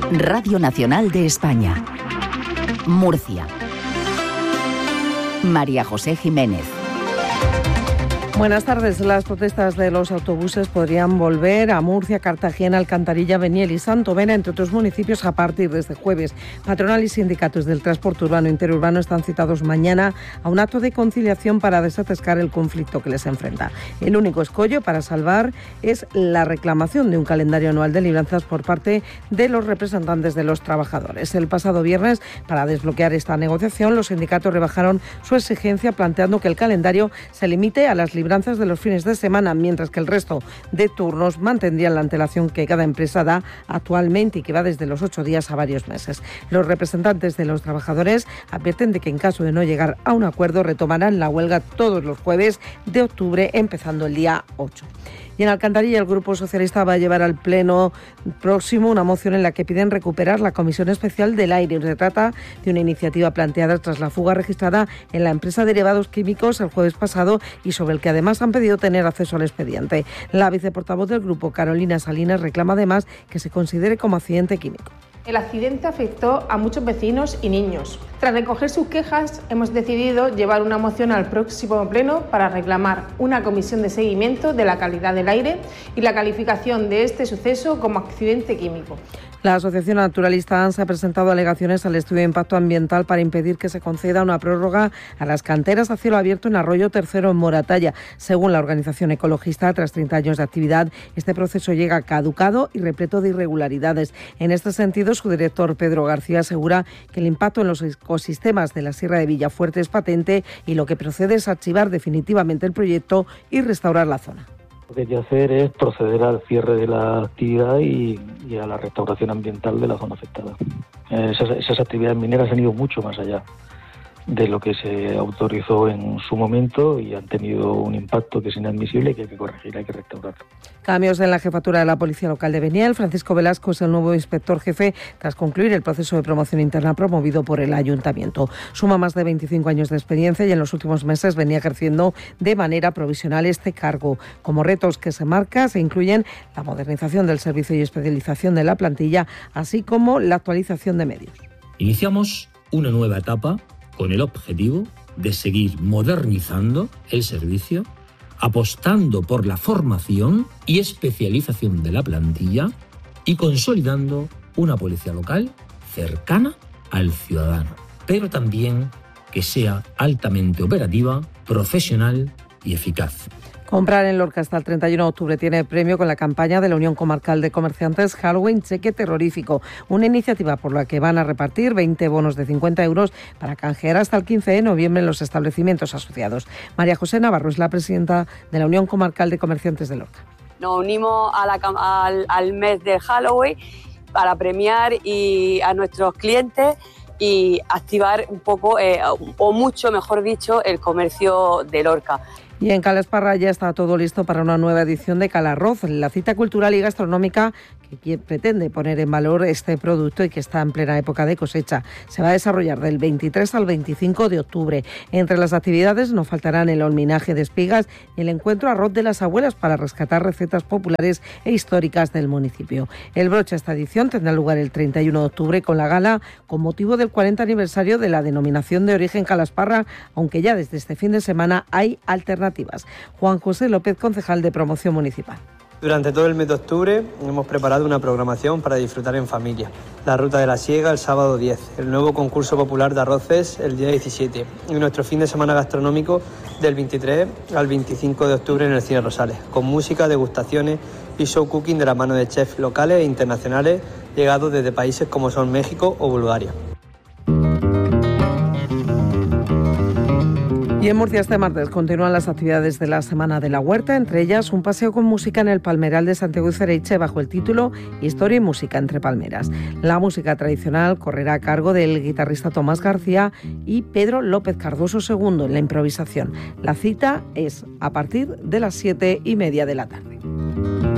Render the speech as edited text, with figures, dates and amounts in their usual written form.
Radio Nacional de España. Murcia. María José Jiménez. Buenas tardes. Las protestas de los autobuses podrían volver a Murcia, Cartagena, Alcantarilla, Beniel y Santovena, entre otros municipios, a partir de este jueves. Patronal y sindicatos del transporte urbano e interurbano están citados mañana a un acto de conciliación para desatascar el conflicto que les enfrenta. El único escollo para salvar es la reclamación de un calendario anual de libranzas por parte de los representantes de los trabajadores. El pasado viernes, para desbloquear esta negociación, los sindicatos rebajaron su exigencia planteando que el calendario se limite a las libranzas de los fines de semana, mientras que el resto de turnos mantendrían la antelación que cada empresa da actualmente y que va desde los 8 días a varios meses. Los representantes de los trabajadores advierten de que en caso de no llegar a un acuerdo retomarán la huelga todos los jueves de octubre, empezando el día 8. Y en Alcantarilla el Grupo Socialista va a llevar al Pleno próximo una moción en la que piden recuperar la Comisión Especial del Aire. Se trata de una iniciativa planteada tras la fuga registrada en la empresa de derivados químicos el jueves pasado y sobre el que además han pedido tener acceso al expediente. La viceportavoz del grupo, Carolina Salinas, reclama además que se considere como accidente químico. El accidente afectó a muchos vecinos y niños. Tras recoger sus quejas, hemos decidido llevar una moción al próximo pleno para reclamar una comisión de seguimiento de la calidad del aire y la calificación de este suceso como accidente químico. La Asociación Naturalista ANSA ha presentado alegaciones al estudio de impacto ambiental para impedir que se conceda una prórroga a las canteras a cielo abierto en Arroyo Tercero, en Moratalla. Según la organización ecologista, tras 30 años de actividad, este proceso llega caducado y repleto de irregularidades. En este sentido, su director, Pedro García, asegura que el impacto en los ecosistemas de la Sierra de Villafuerte es patente y lo que procede es archivar definitivamente el proyecto y restaurar la zona. Lo que hay que hacer es proceder al cierre de la actividad y a la restauración ambiental de la zona afectada. Esas actividades mineras han ido mucho más allá de lo que se autorizó en su momento y han tenido un impacto que es inadmisible y que hay que corregir, hay que restaurar. Cambios en la jefatura de la Policía Local de Beniel. Francisco Velasco es el nuevo inspector jefe tras concluir el proceso de promoción interna promovido por el Ayuntamiento. Suma más de 25 años de experiencia y en los últimos meses venía ejerciendo de manera provisional este cargo. Como retos que se marca se incluyen la modernización del servicio y especialización de la plantilla, así como la actualización de medios. Iniciamos una nueva etapa con el objetivo de seguir modernizando el servicio, apostando por la formación y especialización de la plantilla y consolidando una policía local cercana al ciudadano, pero también que sea altamente operativa, profesional y eficaz. Comprar en Lorca hasta el 31 de octubre tiene premio con la campaña de la Unión Comarcal de Comerciantes Halloween Cheque Terrorífico, una iniciativa por la que van a repartir 20 bonos de 50 euros para canjear hasta el 15 de noviembre en los establecimientos asociados. María José Navarro es la presidenta de la Unión Comarcal de Comerciantes de Lorca. Nos unimos al mes del Halloween para premiar a nuestros clientes y activar un poco, o mucho mejor dicho, el comercio de Lorca. Y en Calasparra ya está todo listo para una nueva edición de Calarroz, la cita cultural y gastronómica que pretende poner en valor este producto y que está en plena época de cosecha. Se va a desarrollar del 23 al 25 de octubre. Entre las actividades no faltarán el olminaje de espigas y el encuentro arroz de las abuelas para rescatar recetas populares e históricas del municipio. El broche a esta edición tendrá lugar el 31 de octubre con la gala con motivo del 40 aniversario de la denominación de origen Calasparra, aunque ya desde este fin de semana hay alternativas. Juan José López, concejal de Promoción Municipal. Durante todo el mes de octubre hemos preparado una programación para disfrutar en familia. La Ruta de la Siega el sábado 10, el nuevo concurso popular de arroces el día 17 y nuestro fin de semana gastronómico del 23 al 25 de octubre en el Cine Rosales, con música, degustaciones y show cooking de la mano de chefs locales e internacionales llegados desde países como son México o Bulgaria. Y en Murcia este martes continúan las actividades de la Semana de la Huerta, entre ellas un paseo con música en el Palmeral de Santiago y Cereiche bajo el título Historia y música entre palmeras. La música tradicional correrá a cargo del guitarrista Tomás García y Pedro López Cardoso II en la improvisación. La cita es a partir de las 7:30 de la tarde.